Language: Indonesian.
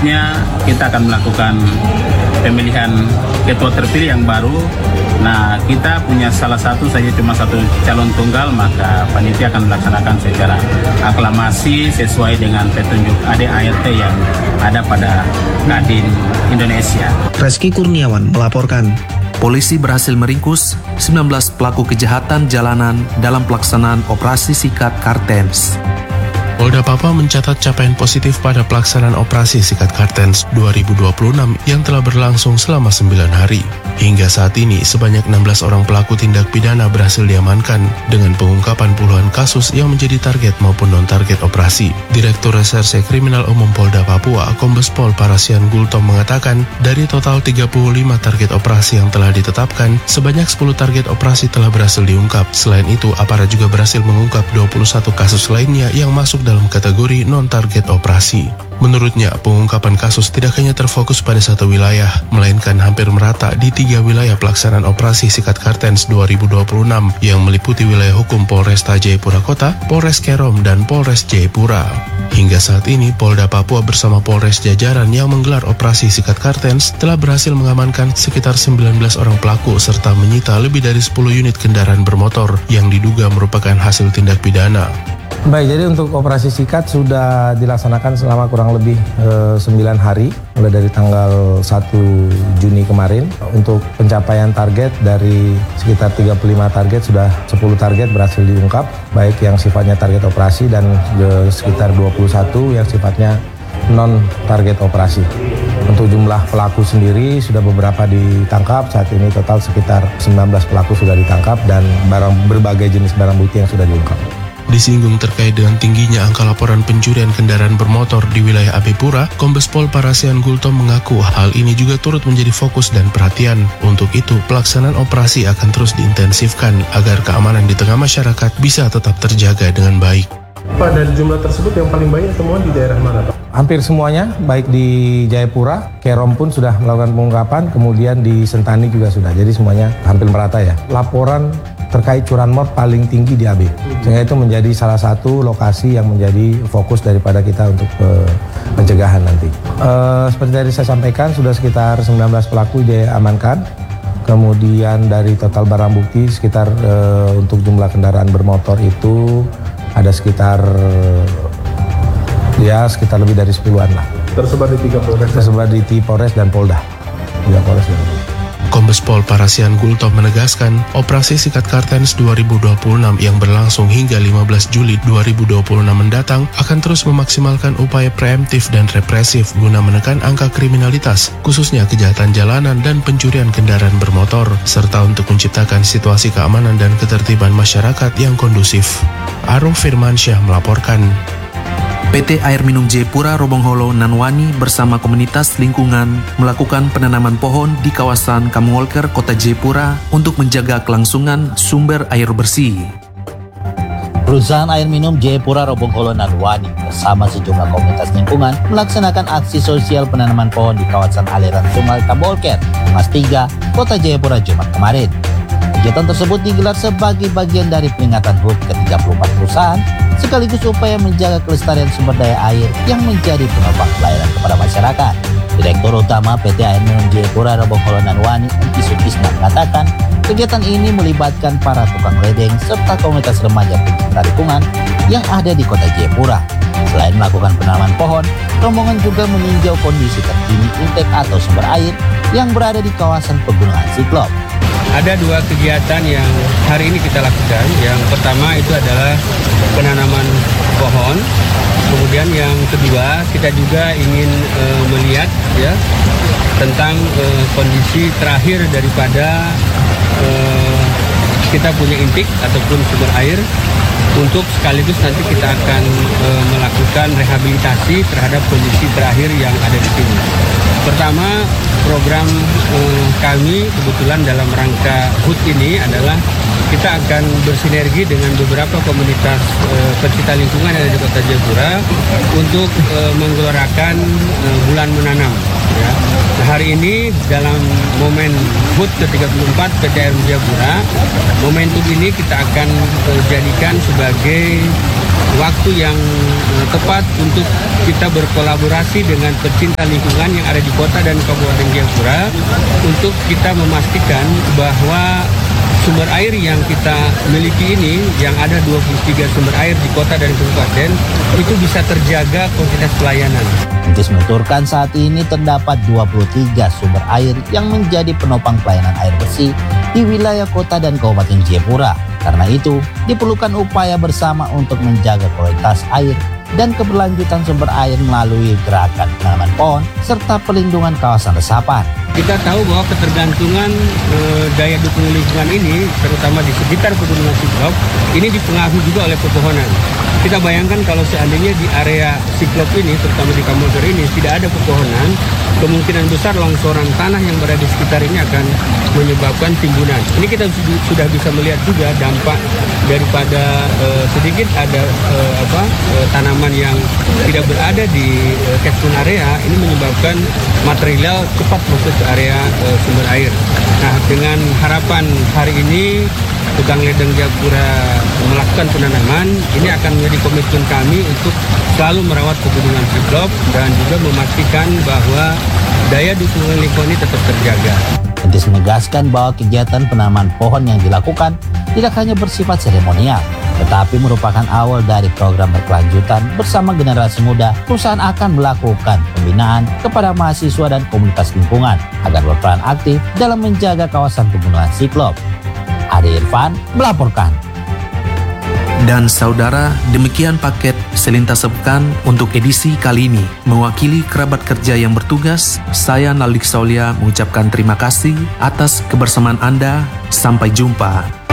selanjutnya kita akan melakukan pemilihan ketua terpilih yang baru. Nah, kita punya salah satu saja, cuma satu calon tunggal, maka panitia akan melaksanakan secara aklamasi sesuai dengan petunjuk ADART yang ada pada Kadin Indonesia. Reski Kurniawan melaporkan. Polisi berhasil meringkus 19 pelaku kejahatan jalanan dalam pelaksanaan operasi Sikat Kartens. Polda Papua mencatat capaian positif pada pelaksanaan operasi Sikat Kartens 2026 yang telah berlangsung selama 9 hari. Hingga saat ini, sebanyak 16 orang pelaku tindak pidana berhasil diamankan dengan pengungkapan puluhan kasus yang menjadi target maupun non-target operasi. Direktur Reserse Kriminal Umum Polda Papua, Kombes Pol Parasian Gultom mengatakan, dari total 35 target operasi yang telah ditetapkan, sebanyak 10 target operasi telah berhasil diungkap. Selain itu, aparat juga berhasil mengungkap 21 kasus lainnya yang masuk dalam kategori non-target operasi. Menurutnya, pengungkapan kasus tidak hanya terfokus pada satu wilayah, melainkan hampir merata di 3 wilayah pelaksanaan operasi Sikat Kartens 2026 yang meliputi wilayah hukum Polresta Jayapura Kota, Polres Kerom, dan Polres Jayapura. Hingga saat ini, Polda Papua bersama Polres jajaran yang menggelar operasi Sikat Kartens telah berhasil mengamankan sekitar 19 orang pelaku serta menyita lebih dari 10 unit kendaraan bermotor yang diduga merupakan hasil tindak pidana. Baik, jadi untuk operasi Sikat sudah dilaksanakan selama kurang lebih 9 hari, mulai dari tanggal 1 Juni kemarin. Untuk pencapaian target dari sekitar 35 target, sudah 10 target berhasil diungkap, baik yang sifatnya target operasi dan sekitar 21 yang sifatnya non-target operasi. Untuk jumlah pelaku sendiri sudah beberapa ditangkap, saat ini total sekitar 19 pelaku sudah ditangkap dan berbagai jenis barang bukti yang sudah diungkap. Disinggung terkait dengan tingginya angka laporan pencurian kendaraan bermotor di wilayah Abipura, Kombes Pol Parasian Gultom mengaku hal ini juga turut menjadi fokus dan perhatian. Untuk itu, pelaksanaan operasi akan terus diintensifkan agar keamanan di tengah masyarakat bisa tetap terjaga dengan baik. Pak, dari jumlah tersebut yang paling banyak temuan di daerah mana, Pak? Hampir semuanya, baik di Jayapura, Kerom pun sudah melakukan pengungkapan, kemudian di Sentani juga sudah. Jadi semuanya hampir merata ya. Laporan terkait curanmor paling tinggi di AB. Sehingga itu menjadi salah satu lokasi yang menjadi fokus daripada kita untuk pencegahan nanti. Seperti tadi saya sampaikan, sudah sekitar 19 pelaku diamankan. Kemudian dari total barang bukti sekitar untuk jumlah kendaraan bermotor itu ada sekitar lebih dari 10-an lah. Tersebar di 3 Polres? Tersebar di Polres dan Polda. 3 Polres dan Polda. Kombes Pol Parasian Gultom menegaskan, operasi Sikat Kartens 2026 yang berlangsung hingga 15 Juli 2026 mendatang akan terus memaksimalkan upaya preemptif dan represif guna menekan angka kriminalitas, khususnya kejahatan jalanan dan pencurian kendaraan bermotor, serta untuk menciptakan situasi keamanan dan ketertiban masyarakat yang kondusif. Aruf Firmansyah melaporkan. PT Air Minum Jayapura Robongholo Nanwani bersama komunitas lingkungan melakukan penanaman pohon di kawasan Kamngolker, Kota Jayapura untuk menjaga kelangsungan sumber air bersih. Perusahaan air minum Jayapura Robongholo Nanwani bersama sejumlah komunitas lingkungan melaksanakan aksi sosial penanaman pohon di kawasan aliran Sungai Kamngolker, Mas 3, Kota Jayapura Jumat kemarin. Kegiatan tersebut digelar sebagai bagian dari peringatan HUT ke-34 perusahaan sekaligus upaya menjaga kelestarian sumber daya air yang menjadi penopang pelayanan kepada masyarakat. Direktur Utama PT Air Minum Jayapura Robongholo Nanwani, Engki Sutisna mengatakan, kegiatan ini melibatkan para tukang ledeng serta komunitas remaja pencinta lingkungan yang ada di Kota Jayapura. Selain melakukan penanaman pohon, rombongan juga meninjau kondisi terkini intake atau sumber air yang berada di kawasan Pegunungan Siklop. Ada 2 kegiatan yang hari ini kita lakukan. Yang pertama itu adalah penanaman pohon. Kemudian yang kedua kita juga ingin melihat ya tentang kondisi terakhir daripada kita punya intake ataupun sumber air, untuk sekaligus nanti kita akan melakukan rehabilitasi terhadap kondisi terakhir yang ada di sini. Pertama, program kami kebetulan dalam rangka HUT ini adalah kita akan bersinergi dengan beberapa komunitas pecinta lingkungan yang ada di Kota Jayapura untuk menggelorakan bulan menanam. Ya. Nah, hari ini dalam momen HUT ke-34 PT Air Minum Jayapura, momentum ini kita akan jadikan sebagai waktu yang tepat untuk kita berkolaborasi dengan pecinta lingkungan yang ada di kota dan Kabupaten Jayapura untuk kita memastikan bahwa sumber air yang kita miliki ini, yang ada 23 sumber air di kota dan kabupaten, itu bisa terjaga kualitas pelayanan. Entis menuturkan saat ini terdapat 23 sumber air yang menjadi penopang pelayanan air bersih di wilayah kota dan Kabupaten Jayapura. Karena itu, diperlukan upaya bersama untuk menjaga kualitas air dan keberlanjutan sumber air melalui gerakan penanaman pohon serta perlindungan kawasan resapan. Kita tahu bahwa ketergantungan daya dukung lingkungan ini, terutama di sekitar Pegunungan Siklop, ini dipengaruhi juga oleh pepohonan. Kita bayangkan kalau seandainya di area Siklop ini, terutama di Kambolker ini, tidak ada pepohonan, kemungkinan besar longsoran tanah yang berada di sekitar ini akan menyebabkan timbunan. Ini kita sudah bisa melihat juga dampak daripada sedikit ada tanaman yang tidak berada di catchment area, ini menyebabkan material cepat masuk ke area sumber air. Nah, dengan harapan hari ini Tukang Ledeng Jayapura melakukan penanaman, ini akan menjadi komitmen kami untuk selalu merawat pegunungan Siklop dan juga memastikan bahwa daya dukungan lingkungan ini tetap terjaga. Entis menegaskan bahwa kegiatan penanaman pohon yang dilakukan tidak hanya bersifat seremonial, tetapi merupakan awal dari program berkelanjutan bersama generasi muda. Perusahaan akan melakukan pembinaan kepada mahasiswa dan komunitas lingkungan agar berperan aktif dalam menjaga kawasan pegunungan Siklop. Ade Irfan melaporkan. Dan saudara, demikian paket Selintas Sepekan untuk edisi kali ini. Mewakili kerabat kerja yang bertugas, saya Nalik Saulia mengucapkan terima kasih atas kebersamaan Anda. Sampai jumpa.